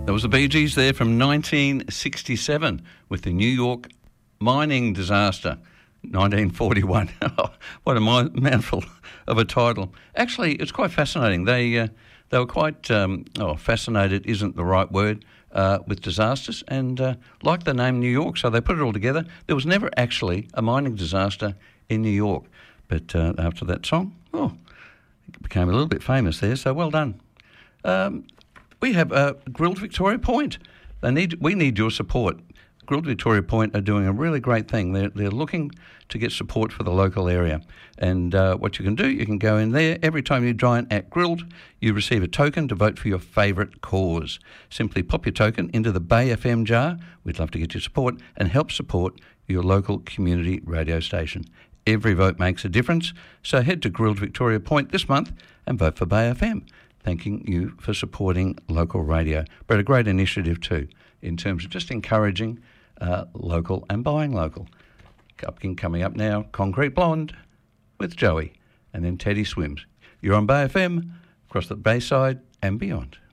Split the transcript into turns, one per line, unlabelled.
That was the Bee Gees there from 1967 with the New York mining disaster, 1941. What a mouthful of a title. Actually, it's quite fascinating. They were quite fascinated isn't the right word, with disasters, and like the name New York, so they put it all together. There was never actually a mining disaster in New York, but after that song, it became a little bit famous there, so well done. We have Grilled Victoria Point. We need your support. Grilled Victoria Point are doing a really great thing. They're looking to get support for the local area. And what you can do, you can go in there. Every time you dine at Grilled, you receive a token to vote for your favourite cause. Simply pop your token into the Bay FM jar. We'd love to get your support and help support your local community radio station. Every vote makes a difference. So head to Grilled Victoria Point this month and vote for Bay FM. Thanking you for supporting local radio. But a great initiative too, in terms of just encouraging local and buying local. Coming up now, Concrete Blonde with Joey, and then Teddy Swims. You're on Bay FM, across the Bayside and beyond.